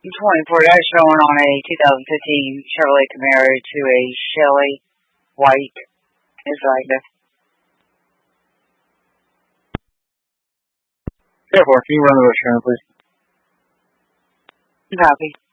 24, that's showing on a 2015 Chevrolet Camaro to a Shelly white. It's like this. Therefore, can you run the return, please? Copy.